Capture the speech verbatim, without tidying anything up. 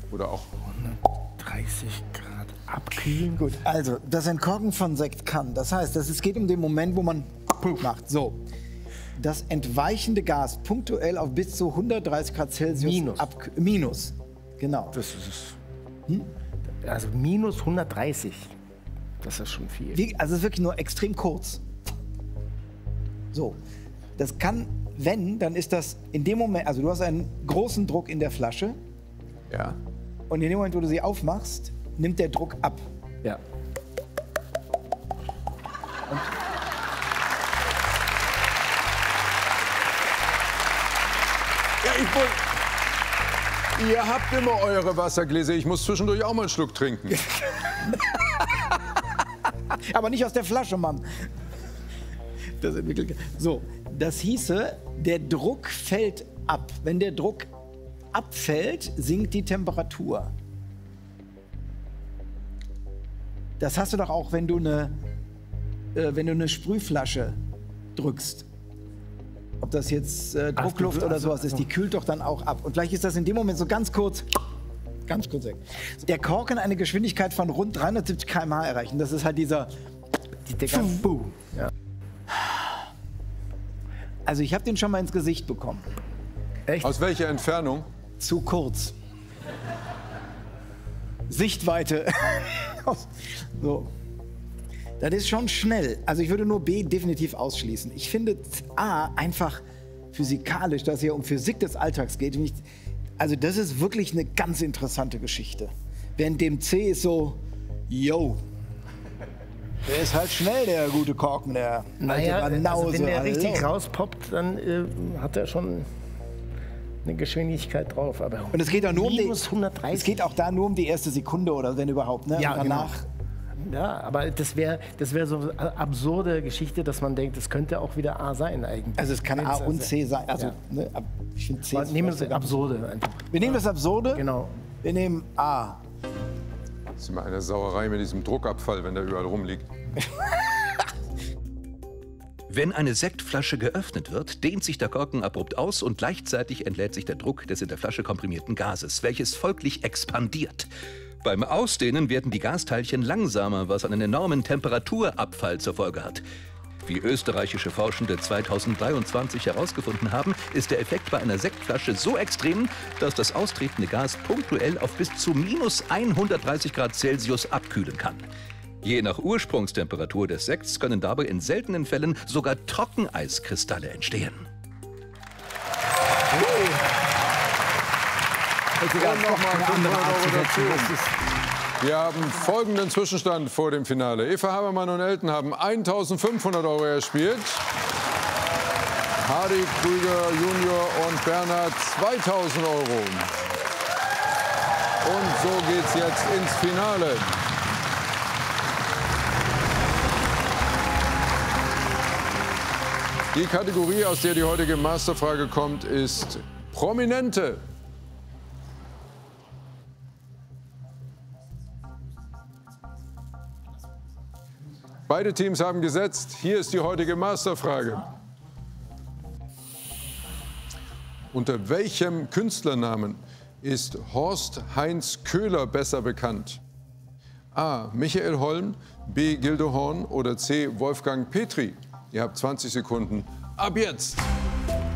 Oder auch hundertdreißig Grad abkühlen. Gut, also das Entkorken von Sekt kann. Das heißt, dass es geht um den Moment, wo man macht. So. Das entweichende Gas punktuell auf bis zu hundertdreißig Grad Celsius Minus. ab. Minus. Genau. Das ist hm? Also minus hundertdreißig. Das ist schon viel. Wie, also es ist wirklich nur extrem kurz. So. Das kann, wenn, dann ist das in dem Moment, also du hast einen großen Druck in der Flasche. Ja. Und in dem Moment, wo du sie aufmachst, nimmt der Druck ab. Ja. Und Ja, ich wollte. Ihr habt immer eure Wassergläser. Ich muss zwischendurch auch mal einen Schluck trinken. Aber nicht aus der Flasche, Mann. Das entwickelt. So, das hieße, der Druck fällt ab. Wenn der Druck abfällt, sinkt die Temperatur. Das hast du doch auch, wenn du eine, äh, wenn du eine Sprühflasche drückst. Ob das jetzt äh, Druckluft Ach, oder also, sowas ist, die kühlt doch dann auch ab. Und vielleicht ist das in dem Moment so ganz kurz, ganz kurz weg. Der Kork kann eine Geschwindigkeit von rund dreihundertsiebzig Kilometer pro Stunde erreichen. Das ist halt dieser... Die Dinger. Ja. Also ich habe den schon mal ins Gesicht bekommen. Echt? Aus welcher Entfernung? Zu kurz. Sichtweite. So. Das ist schon schnell. Also ich würde nur B definitiv ausschließen. Ich finde A einfach physikalisch, dass es hier um Physik des Alltags geht. Also das ist wirklich eine ganz interessante Geschichte. Während dem C ist so, yo. Der ist halt schnell, der gute Korken, der Naja, alte Banause. also wenn der Hallo. richtig rauspoppt, dann äh, hat er schon eine Geschwindigkeit drauf. Aber Und es geht auch nur um die, minus hundertdreißig. es geht auch da nur um die erste Sekunde oder wenn überhaupt. Ne? Ja, Und danach. Genau. Ja, aber das wäre das wär so eine absurde Geschichte, dass man denkt, das könnte auch wieder A sein eigentlich. Also es kann A und C sein. Also Ja. ne, ab- ich finde C. Aber ist nehmen fast wir das sogar- Absurde einfach. Wir nehmen das Absurde. Genau. Wir nehmen A. Das ist immer eine Sauerei mit diesem Druckabfall, wenn der überall rumliegt. Wenn eine Sektflasche geöffnet wird, dehnt sich der Korken abrupt aus und gleichzeitig entlädt sich der Druck des in der Flasche komprimierten Gases, welches folglich expandiert. Beim Ausdehnen werden die Gasteilchen langsamer, was einen enormen Temperaturabfall zur Folge hat. Wie österreichische Forschende zweitausenddreiundzwanzig herausgefunden haben, ist der Effekt bei einer Sektflasche so extrem, dass das austretende Gas punktuell auf bis zu minus hundertdreißig Grad Celsius abkühlen kann. Je nach Ursprungstemperatur des Sekts können dabei in seltenen Fällen sogar Trockeneiskristalle entstehen. Und nochmal fünfhundert Euro dazu. Wir haben folgenden Zwischenstand vor dem Finale. Eva Habermann und Elton haben eintausendfünfhundert Euro erspielt. Hardy Krüger Junior und Bernhard zweitausend Euro. Und so geht's jetzt ins Finale. Die Kategorie, aus der die heutige Masterfrage kommt, ist Prominente. Beide Teams haben gesetzt. Hier ist die heutige Masterfrage. Unter welchem Künstlernamen ist Horst Heinz Köhler besser bekannt? A. Michael Holm, B. Gildo Horn oder C. Wolfgang Petri? Ihr habt zwanzig Sekunden. Ab jetzt!